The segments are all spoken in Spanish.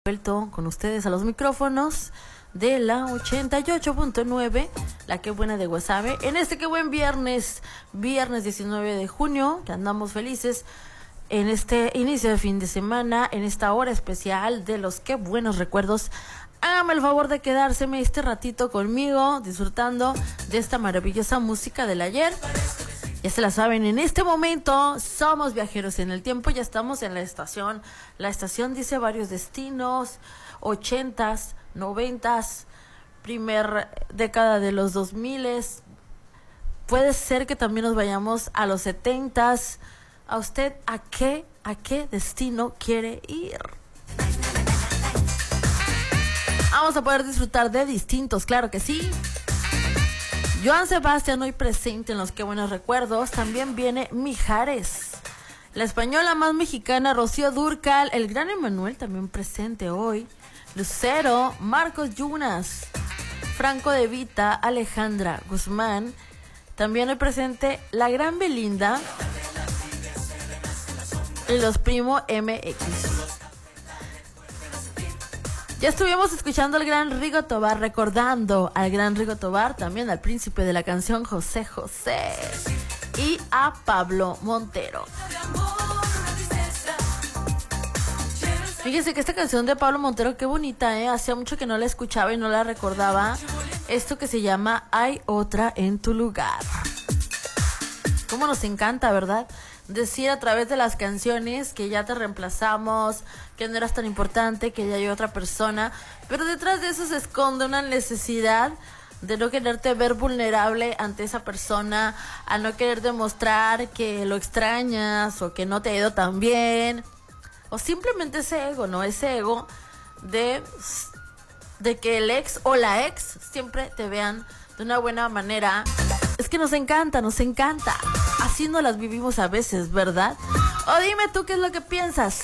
Vuelto con ustedes a los micrófonos de la 88.9, la que buena de Guasave, en este que buen viernes 19 de junio, que andamos felices en este inicio de fin de semana, en esta hora especial de los que buenos recuerdos. Hágame el favor de quedárseme este ratito conmigo, disfrutando de esta maravillosa música del ayer. Ya se la saben, en este momento somos viajeros en el tiempo, ya estamos en la estación. La estación dice varios destinos, 80s, 90s, primer década de los 2000s. Puede ser que también nos vayamos a los 70s. ¿A usted a qué destino quiere ir? Vamos a poder disfrutar de distintos, claro que sí. Joan Sebastián hoy presente en los Qué Buenos Recuerdos. También viene Mijares, la española más mexicana Rocío Dúrcal, el gran Emanuel también presente hoy, Lucero, Marcos Yunas, Franco De Vita, Alejandra Guzmán. También hoy presente la gran Belinda y los Primo MX. Ya estuvimos escuchando al gran Rigo Tobar, recordando al gran Rigo Tobar, también al príncipe de la canción José José y a Pablo Montero. Fíjense que esta canción de Pablo Montero, qué bonita, hacía mucho que no la escuchaba y no la recordaba. Esto que se llama Hay otra en tu lugar. Cómo nos encanta, ¿verdad? Decir a través de las canciones que ya te reemplazamos, que no eras tan importante, que ya hay otra persona, pero detrás de eso se esconde una necesidad de no quererte ver vulnerable ante esa persona, a no querer demostrar que lo extrañas o que no te ha ido tan bien, o simplemente ese ego, ¿no? Ese ego de que el ex o la ex siempre te vean de una buena manera. Es que nos encanta. Así no las vivimos a veces, ¿verdad? O dime tú qué es lo que piensas.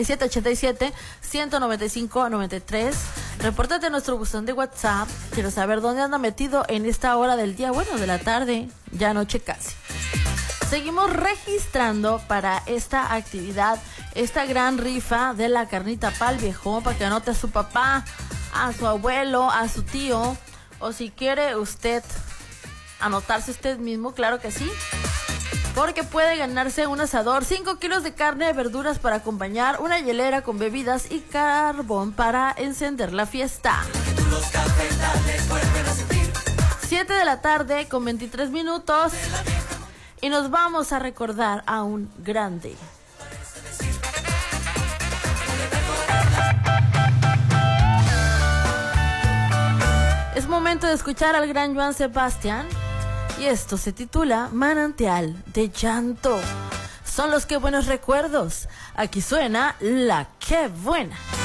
687-87-195-93. Repórtate a nuestro buzón de WhatsApp. Quiero saber dónde anda metido en esta hora del día, bueno, de la tarde, ya noche casi. Seguimos registrando para esta actividad, esta gran rifa de la carnita pa'l viejo, para que anote a su papá, a su abuelo, a su tío, o si quiere usted anotarse usted mismo, claro que sí, porque puede ganarse un asador, 5 kilos de carne de verduras para acompañar, una hielera con bebidas y carbón para encender la fiesta. 7 de la tarde con 23 minutos y nos vamos a recordar a un grande. Es momento de escuchar al gran Joan Sebastián. Y esto se titula Manantial de Llanto. Son los Qué Buenos Recuerdos. Aquí suena la Qué Buena.